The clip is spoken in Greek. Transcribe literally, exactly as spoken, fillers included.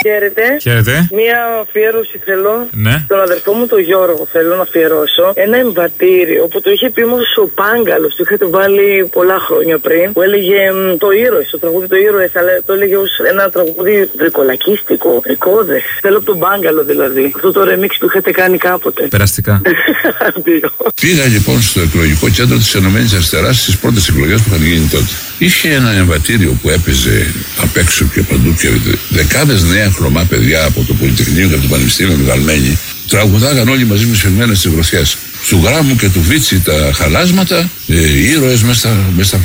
Χαίρετε. Χαίρετε. Μία αφιέρωση θέλω. Ναι. Τον αδερφό μου τον Γιώργο θέλω να αφιερώσω. Ένα εμβατήριο που το είχε πει όμως ο Πάγκαλος. Το είχατε βάλει πολλά χρόνια πριν. Που έλεγε μ, το ήρωες, το τραγούδι το ήρωες. Αλλά το έλεγε ως ένα τραγούδι βρικολακίστικο, βρικόδες. Θέλω από τον Πάγκαλο δηλαδή. Αυτό το remix που είχατε κάνει κάποτε. Περαστικά. Πήγα λοιπόν στο εκλογικό κέντρο της Ενωμένης Αριστεράς στις πρώτες εκλογές που είχαν γίνει τότε. Είχε ένα εμβατήριο που έπαιζε απ' έξω και παντού και δεκάδες νέα χρωμά παιδιά από το Πολυτεχνείο και από το Πανεπιστήμιο Μεγαλμένη τραγουδάγαν όλοι μαζί με σφιγμένες τις γροθιές. Του Γράμμου και του Βίτσι τα χαλάσματα, ε, ήρωες μέσα στα